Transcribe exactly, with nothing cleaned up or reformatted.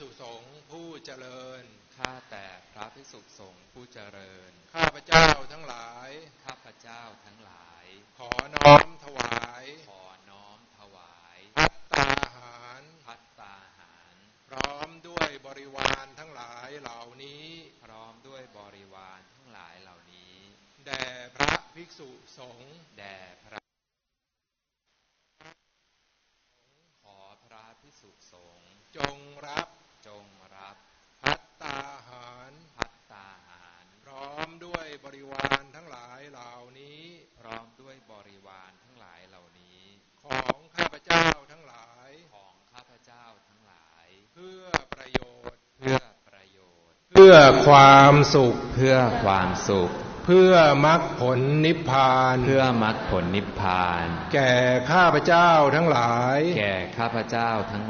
ษุสงฆ์ผู้เจริญข้าแต่พระภิกษุสงฆ์ผู้เจริญข้าพเจ้าทั้งหลายข้าพเจ้าทั้งหลายขอน้อมถวายขอน้อมถวายภัตตาหารภัตตาหารพร้อมด้วยบริวารทั้งหลายเหล่านี้พร้อมด้วยบริวารทั้งหลายเหล่านี้แด่พระภิกษุสงฆ์แด่พระขอพระภิกษุสงฆ์จงรับจงรับภัตตาหารภัตตาหารพร้อมด้วยบริวารทั้งหลายเหล่านี้พร้อมด้วยบริวารทั้งหลายเหล่านี้ของข้าพเจ้าทั้งหลายของข้าพเจ้าทั้งหลายเพื่อประโยชน์เพื่อประโยชน์เพื่อความสุขเพื่อความสุขเพื่อมรรคผลนิพพานเพื่อมรรคผลนิพพานแก่ข้าพเจ้าทั้งหลายแก่ข้าพเจ้าทั้ง